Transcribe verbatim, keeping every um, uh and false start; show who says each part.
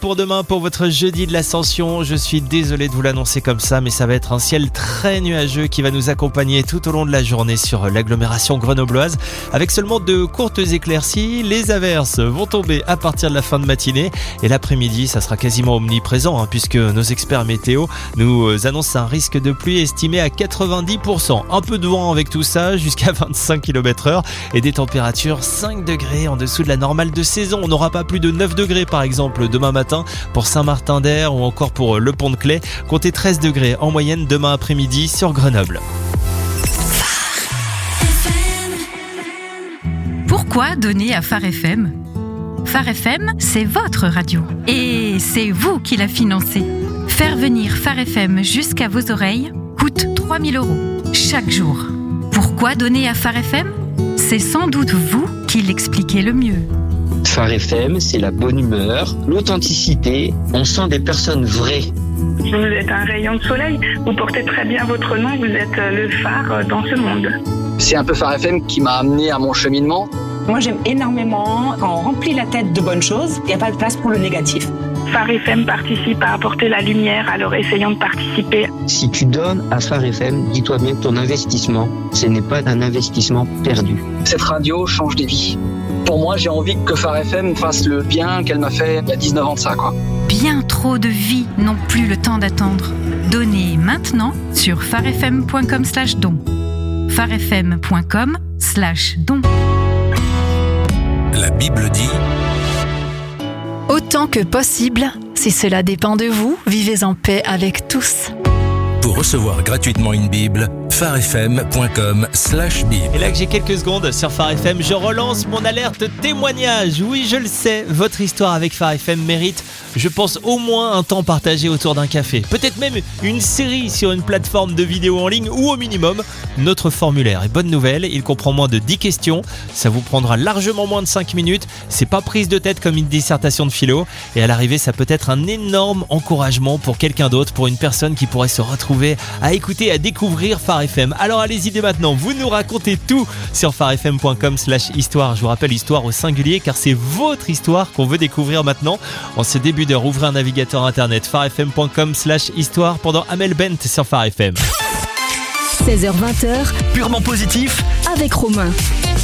Speaker 1: pour demain pour votre jeudi de l'Ascension. Je suis désolé de vous l'annoncer comme ça, mais ça va être un ciel très nuageux qui va nous accompagner tout au long de la journée sur l'agglomération grenobloise. Avec seulement de courtes éclaircies, les averses vont tomber à partir de la fin de matinée. Et l'après-midi, ça sera quasiment omniprésent hein, puisque nos experts météo nous annoncent un risque de pluie estimé à quatre-vingt-dix pour cent. Un peu de vent avec tout ça, jusqu'à vingt-cinq kilomètres heure et des températures cinq degrés en dessous de la normale de saison. On n'aura pas plus de neuf degrés par exemple demain matin pour Saint-Martin-d'Air ou encore pour le Pont de Claye. Comptez treize degrés en moyenne demain après-midi sur Grenoble.
Speaker 2: Pourquoi donner à Phare F M ? Phare F M, c'est votre radio. Et c'est vous qui la financez. Faire venir Phare F M jusqu'à vos oreilles coûte trois mille euros chaque jour. Pourquoi donner à Phare F M ? C'est sans doute vous qui l'expliquez le mieux.
Speaker 3: Phare F M, c'est la bonne humeur, l'authenticité, on sent des personnes vraies.
Speaker 4: Vous êtes un rayon de soleil, vous portez très bien votre nom, vous êtes le phare dans ce monde.
Speaker 5: C'est un peu Phare F M qui m'a amené à mon cheminement.
Speaker 6: Moi j'aime énormément, quand on remplit la tête de bonnes choses, il n'y a pas de place pour le négatif.
Speaker 4: Phare F M participe à apporter la lumière, alors essayons de participer.
Speaker 3: Si tu donnes à Phare F M, dis-toi bien que ton investissement, ce n'est pas un investissement perdu.
Speaker 5: Cette radio change des vies. Pour moi, j'ai envie que Phare F M fasse le bien qu'elle m'a fait il y a dix-neuf ans de ça, quoi.
Speaker 2: Bien trop de vies n'ont plus le temps d'attendre. Donnez maintenant sur pharefm.com slash don. pharefm.com slash don.
Speaker 7: La Bible dit:
Speaker 8: autant que possible, si cela dépend de vous, vivez en paix avec tous.
Speaker 7: Pour recevoir gratuitement une Bible, pharefm.com slash Bible.
Speaker 1: Et là que j'ai quelques secondes sur Phare F M, je relance mon alerte témoignage. Oui, je le sais, votre histoire avec Phare F M mérite, je pense, au moins un temps partagé autour d'un café. Peut-être même une série sur une plateforme de vidéo en ligne ou au minimum notre formulaire. Et bonne nouvelle, il comprend moins de dix questions. Ça vous prendra largement moins de cinq minutes. C'est pas prise de tête comme une dissertation de philo. Et à l'arrivée, ça peut être un énorme encouragement pour quelqu'un d'autre, pour une personne qui pourrait se retrouver à écouter, à découvrir Phare F M. Alors allez-y dès maintenant, vous nous racontez tout sur pharefm.com slash histoire. Je vous rappelle, histoire au singulier car c'est votre histoire qu'on veut découvrir maintenant. En ce début d'heure, ouvrez un navigateur internet pharefm.com slash histoire pendant Amel Bent sur Phare F M.
Speaker 9: seize heures vingt,
Speaker 10: purement positif
Speaker 9: avec Romain.